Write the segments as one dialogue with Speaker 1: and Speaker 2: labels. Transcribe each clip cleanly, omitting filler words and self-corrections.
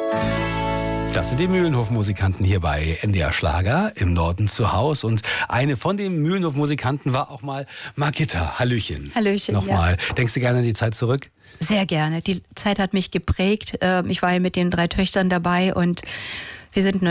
Speaker 1: Das sind die Mühlenhof-Musikanten hier bei NDR Schlager im Norden zu Haus. Und eine von den Mühlenhof-Musikanten war auch mal Margitta. Hallöchen.
Speaker 2: Hallöchen,
Speaker 1: nochmal.
Speaker 2: Ja.
Speaker 1: Denkst du gerne an die Zeit zurück?
Speaker 2: Sehr gerne. Die Zeit hat mich geprägt. Ich war ja mit den 3 Töchtern dabei und wir sind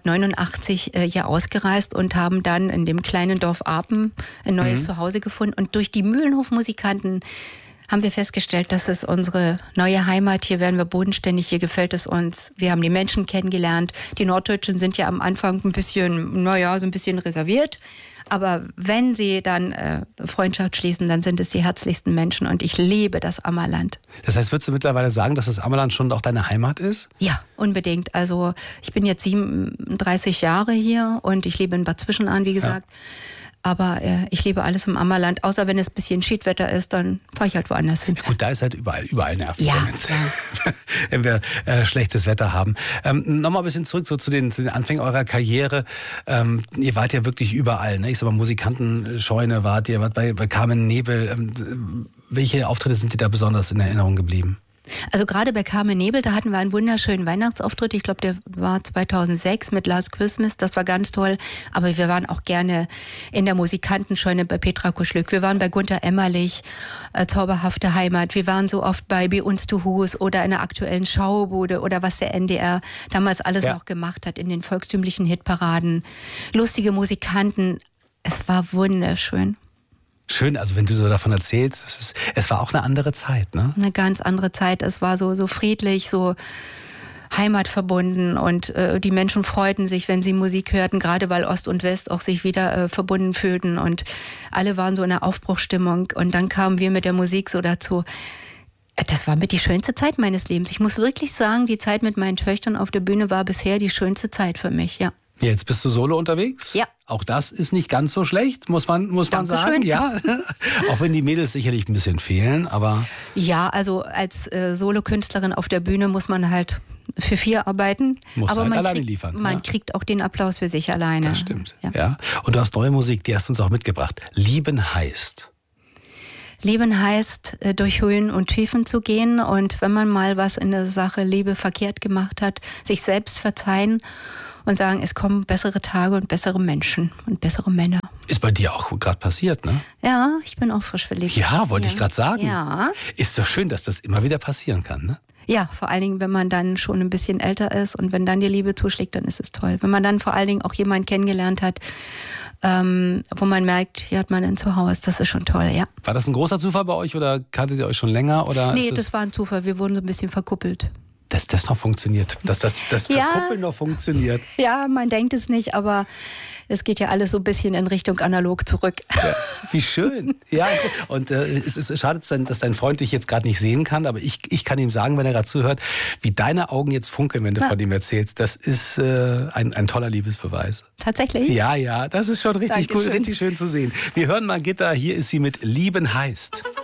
Speaker 2: 1989 hier ausgereist und haben dann in dem kleinen Dorf Apen ein neues Zuhause gefunden. Und durch die Mühlenhof-Musikanten haben wir festgestellt, das ist unsere neue Heimat. Hier werden wir bodenständig, hier gefällt es uns. Wir haben die Menschen kennengelernt. Die Norddeutschen sind ja am Anfang ein bisschen, so ein bisschen reserviert. Aber wenn sie dann Freundschaft schließen, dann sind es die herzlichsten Menschen. Und ich liebe das Ammerland.
Speaker 1: Das heißt, würdest du mittlerweile sagen, dass das Ammerland schon auch deine Heimat ist?
Speaker 2: Ja, unbedingt. Also ich bin jetzt 37 Jahre hier und ich lebe in Bad Zwischenahn, wie gesagt. Ja. Aber ich liebe alles im Ammerland, außer wenn es ein bisschen Schiedwetter ist, dann fahre ich halt woanders hin.
Speaker 1: Gut, da ist halt überall nervig,
Speaker 2: ja,
Speaker 1: wenn wir schlechtes Wetter haben. Nochmal ein bisschen zurück so zu den Anfängen eurer Karriere. Ihr wart ja wirklich überall. Ne? Ich sag mal, Musikantenscheune wart ihr, wart bei Carmen Nebel. Welche Auftritte sind dir da besonders in Erinnerung geblieben?
Speaker 2: Also gerade bei Carmen Nebel, da hatten wir einen wunderschönen Weihnachtsauftritt. Ich glaube, der war 2006 mit Last Christmas. Das war ganz toll. Aber wir waren auch gerne in der Musikantenscheune bei Petra Kuschlück. Wir waren bei Gunter Emmerlich, Zauberhafte Heimat. Wir waren so oft bei Bei uns zu Hus oder in der aktuellen Schaubude oder was der NDR damals alles noch gemacht hat in den volkstümlichen Hitparaden. Lustige Musikanten. Es war wunderschön.
Speaker 1: Schön, also wenn du so davon erzählst, es war auch eine andere Zeit, ne?
Speaker 2: Eine ganz andere Zeit. Es war so friedlich, so heimatverbunden und die Menschen freuten sich, wenn sie Musik hörten, gerade weil Ost und West auch sich wieder verbunden fühlten und alle waren so in einer Aufbruchsstimmung und dann kamen wir mit der Musik so dazu. Das war mit die schönste Zeit meines Lebens. Ich muss wirklich sagen, die Zeit mit meinen Töchtern auf der Bühne war bisher die schönste Zeit für mich, ja.
Speaker 1: Jetzt bist du solo unterwegs?
Speaker 2: Ja.
Speaker 1: Auch das ist nicht ganz so schlecht, muss man sagen. Ja. Auch wenn die Mädels sicherlich ein bisschen fehlen, aber... Ja,
Speaker 2: also als Solokünstlerin auf der Bühne muss man halt für 4 arbeiten.
Speaker 1: Muss
Speaker 2: aber
Speaker 1: halt
Speaker 2: man
Speaker 1: alleine
Speaker 2: kriegt,
Speaker 1: liefern.
Speaker 2: Man kriegt auch den Applaus für sich alleine.
Speaker 1: Das stimmt, ja. Und du hast neue Musik, die hast du uns auch mitgebracht. Lieben heißt...
Speaker 2: Lieben heißt, durch Höhen und Tiefen zu gehen und wenn man mal was in der Sache Liebe verkehrt gemacht hat, sich selbst verzeihen und sagen, es kommen bessere Tage und bessere Menschen und bessere Männer.
Speaker 1: Ist bei dir auch gerade passiert, ne?
Speaker 2: Ja, ich bin auch frisch verliebt.
Speaker 1: Ja, wollte ich gerade sagen.
Speaker 2: Ja.
Speaker 1: Ist doch schön, dass das immer wieder passieren kann, ne?
Speaker 2: Ja, vor allen Dingen, wenn man dann schon ein bisschen älter ist und wenn dann die Liebe zuschlägt, dann ist es toll. Wenn man dann vor allen Dingen auch jemanden kennengelernt hat, wo man merkt, hier hat man ein Zuhause, das ist schon toll, ja.
Speaker 1: War das ein großer Zufall bei euch oder kanntet ihr euch schon länger? Oder
Speaker 2: nee, das war ein Zufall, wir wurden so ein bisschen verkuppelt.
Speaker 1: Dass das noch funktioniert, dass das Verkuppeln noch funktioniert.
Speaker 2: Ja, man denkt es nicht, aber es geht ja alles so ein bisschen in Richtung analog zurück.
Speaker 1: Ja, wie schön. Ja, und es ist schade, dass dein Freund dich jetzt gerade nicht sehen kann, aber ich kann ihm sagen, wenn er gerade zuhört, wie deine Augen jetzt funkeln, wenn du von ihm erzählst. Das ist ein toller Liebesbeweis.
Speaker 2: Tatsächlich?
Speaker 1: Ja, das ist schon richtig
Speaker 2: Dankeschön.
Speaker 1: cool, richtig schön zu sehen. Wir hören Margitta, hier ist sie mit Lieben heißt.